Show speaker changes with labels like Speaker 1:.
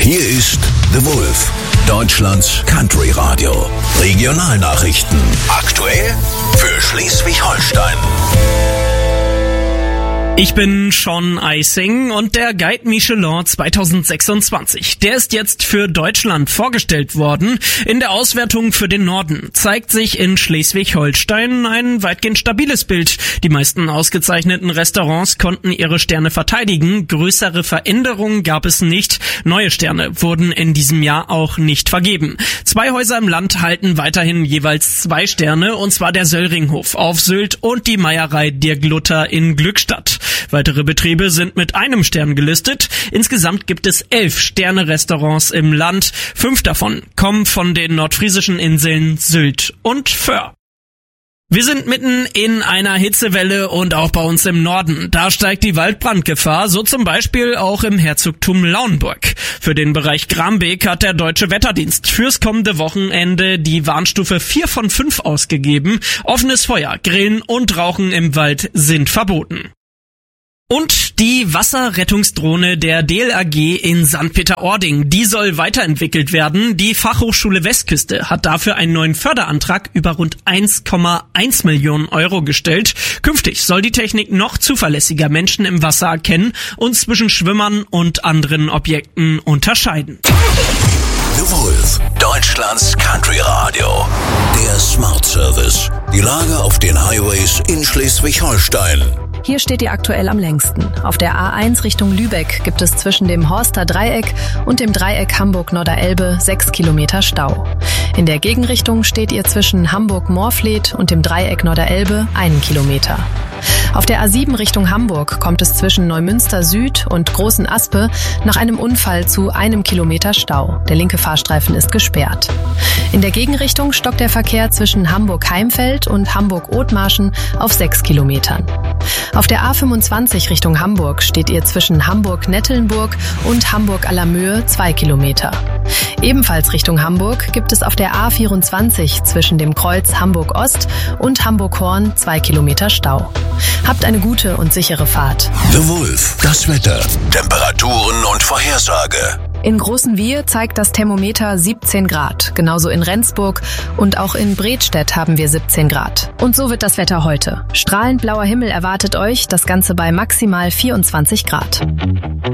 Speaker 1: Hier ist The Wolf, Deutschlands Country Radio. Regionalnachrichten. Aktuell für Schleswig-Holstein.
Speaker 2: Ich bin Sean Eising und der Guide Michelin 2026. Der ist jetzt für Deutschland vorgestellt worden. In der Auswertung für den Norden zeigt sich in Schleswig-Holstein ein weitgehend stabiles Bild. Die meisten ausgezeichneten Restaurants konnten ihre Sterne verteidigen. Größere Veränderungen gab es nicht. Neue Sterne wurden in diesem Jahr auch nicht vergeben. 2 Häuser im Land halten weiterhin jeweils 2 Sterne, und zwar der Söllringhof auf Sylt und die Meierei Dirk Luther in Glückstadt. Weitere Betriebe sind mit 1 Stern gelistet. Insgesamt gibt es 11 Sterne-Restaurants im Land. 5 davon kommen von den nordfriesischen Inseln Sylt und Föhr. Wir sind mitten in einer Hitzewelle und auch bei uns im Norden. Da steigt die Waldbrandgefahr, so zum Beispiel auch im Herzogtum Lauenburg. Für den Bereich Grambeek hat der Deutsche Wetterdienst fürs kommende Wochenende die Warnstufe 4 von 5 ausgegeben. Offenes Feuer, Grillen und Rauchen im Wald sind verboten. Und die Wasserrettungsdrohne der DLRG in St. Peter-Ording, die soll weiterentwickelt werden. Die Fachhochschule Westküste hat dafür einen neuen Förderantrag über rund 1,1 Millionen Euro gestellt. Künftig soll die Technik noch zuverlässiger Menschen im Wasser erkennen und zwischen Schwimmern und anderen Objekten unterscheiden.
Speaker 1: The Wolf, Deutschlands Country Radio. Der Smart Service. Die Lage auf den Highways in Schleswig-Holstein.
Speaker 3: Hier steht ihr aktuell am längsten. Auf der A1 Richtung Lübeck gibt es zwischen dem Horster Dreieck und dem Dreieck Hamburg-Norderelbe 6 Kilometer Stau. In der Gegenrichtung steht ihr zwischen Hamburg-Moorfleet und dem Dreieck Norderelbe 1 Kilometer. Auf der A7 Richtung Hamburg kommt es zwischen Neumünster Süd und Großen Aspe nach einem Unfall zu 1 Kilometer Stau. Der linke Fahrstreifen ist gesperrt. In der Gegenrichtung stockt der Verkehr zwischen Hamburg-Heimfeld und Hamburg-Othmarschen auf 6 Kilometern. Auf der A25 Richtung Hamburg steht ihr zwischen Hamburg-Nettelnburg und Hamburg-Allermöhe 2 Kilometer. Ebenfalls Richtung Hamburg gibt es auf der A24 zwischen dem Kreuz Hamburg-Ost und Hamburg-Horn 2 Kilometer Stau. Habt eine gute und sichere Fahrt.
Speaker 1: The Wolf, das Wetter, Temperaturen und Vorhersage.
Speaker 3: In Großenwiehe zeigt das Thermometer 17 Grad. Genauso in Rendsburg und auch in Bredstedt haben wir 17 Grad. Und so wird das Wetter heute. Strahlend blauer Himmel erwartet euch, das Ganze bei maximal 24 Grad.